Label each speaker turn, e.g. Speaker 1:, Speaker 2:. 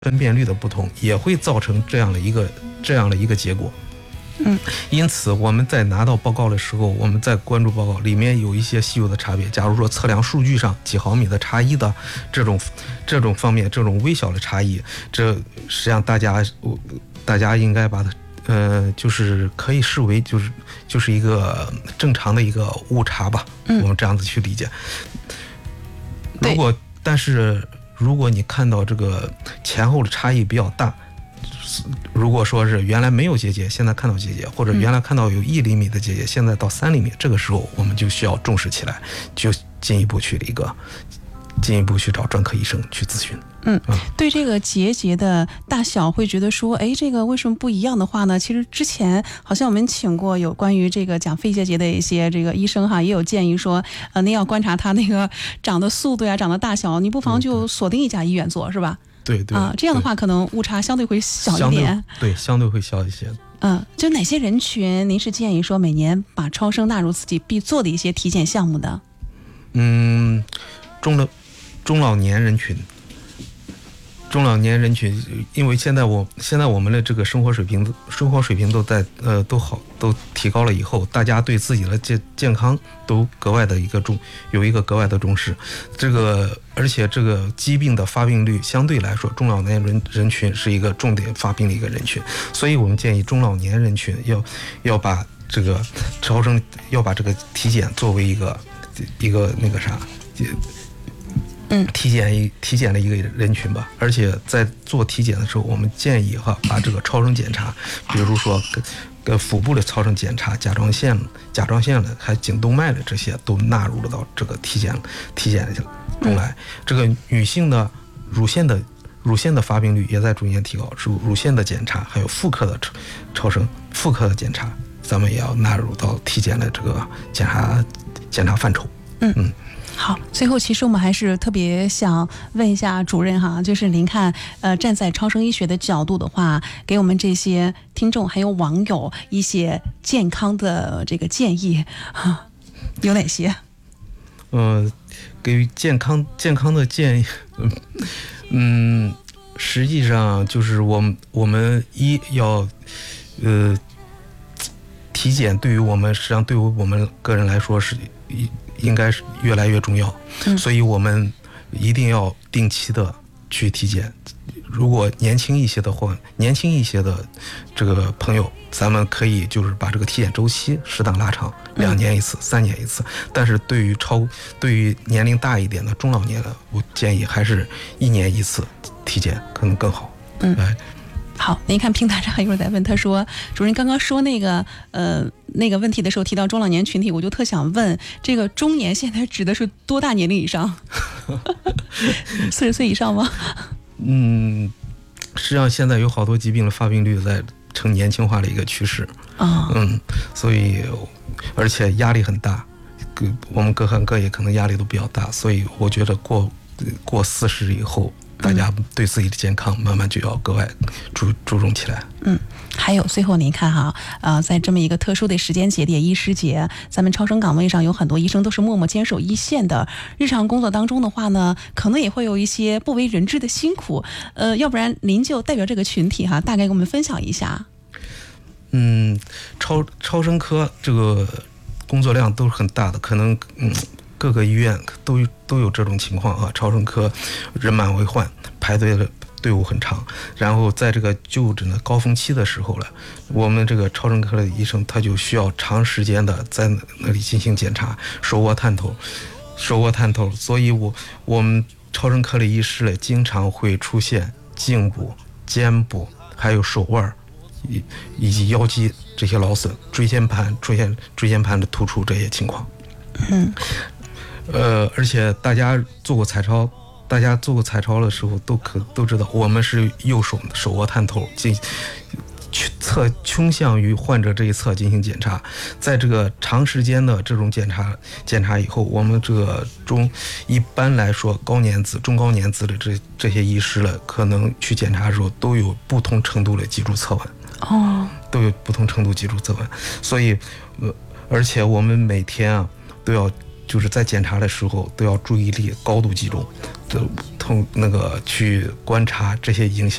Speaker 1: 分辨率的不同，也会造成这样的一个结果。因此我们在拿到报告的时候，我们在关注报告里面有一些稀有的差别，假如说测量数据上几毫米的差异的这种方面，这种微小的差异，这实际上大家应该把它就是可以视为就是一个正常的一个误差吧，我们这样子去理解。但是如果你看到这个前后的差异比较大，如果说是原来没有结节，现在看到结节，或者原来看到有1厘米的结节，现在到3厘米，这个时候我们就需要重视起来，就进一步去找专科医生去咨询。
Speaker 2: 对这个结节的大小会觉得说，这个为什么不一样的话呢？其实之前好像我们请过有关于这个讲肺结节的一些这个医生哈，也有建议说，您要观察它那个长的速度呀、长的大小，你不妨就锁定一家医院做，是吧？
Speaker 1: 对
Speaker 2: 这样的话可能误差相对会小一点。
Speaker 1: 相对会小一些。
Speaker 2: 就哪些人群您是建议说每年把超声纳入自己必做的一些体检项目的？
Speaker 1: 中老年人群，因为现在我们的这个生活水平都提高了以后，大家对自己的健康都有一个格外的重视。而且这个疾病的发病率相对来说，中老年人群是一个重点发病的一个人群，所以我们建议中老年人群要把这个超声，要把这个体检作为一个那个啥。体检的一个人群吧。而且在做体检的时候，我们建议把这个超声检查，比如说跟腹部的超声检查、甲状腺的还颈动脉的这些都纳入了到这个体检中来。这个女性的乳腺的发病率也在逐渐提高，乳腺的检查还有妇科的超声、妇科的检查，咱们也要纳入到体检的这个检查范畴。
Speaker 2: 好，最后其实我们还是特别想问一下主任哈，就是您看，站在超声医学的角度的话，给我们这些听众还有网友一些健康的这个建议有哪些？
Speaker 1: 给予健康的建议，实际上就是我们要体检对于我们个人来说是应该是越来越重要，所以我们一定要定期的去体检。如果年轻一些的这个朋友，咱们可以就是把这个体检周期适当拉长，2年一次、3年一次。但是对于年龄大一点的中老年的，我建议还是1年一次体检可能更好。
Speaker 2: 好，您看平台上一会儿在问，他说主任刚刚说那个问题的时候提到中老年群体，我就特想问，这个中年现在指的是多大年龄以上？40岁以上吗？
Speaker 1: 实际上现在有好多疾病的发病率在呈年轻化的一个趋势。所以而且压力很大，我们各行各业可能压力都比较大，所以我觉得过40以后，大家对自己的健康慢慢就要格外注重起来。
Speaker 2: 还有最后您看哈，在这么一个特殊的时间节点，医师节，咱们超声岗位上有很多医生都是默默坚守一线的，日常工作当中的话呢，可能也会有一些不为人知的辛苦。要不然您就代表这个群体哈，大概给我们分享一下。
Speaker 1: 超声科这个工作量都是很大的，可能各个医院都有这种情况啊。超声科人满为患，排队的队伍很长，然后在这个就诊的高峰期的时候了，我们这个超声科的医生他就需要长时间的在那里进行检查，手握探头，所以我们超声科的医师呢，经常会出现颈部、肩部还有手腕以及腰肌这些劳损，椎间盘的突出这些情况。而且大家做过彩超的时候都知道，我们是右手握探头倾向于患者这一侧进行检查。在这个长时间的这种检查以后，我们这个一般来说中高年资的这些医师了，可能去检查的时候都有不同程度的脊柱侧弯。都有不同程度脊柱侧弯，所以而且我们每天都要就是在检查的时候都要注意力高度集中， 那个去观察这些影响。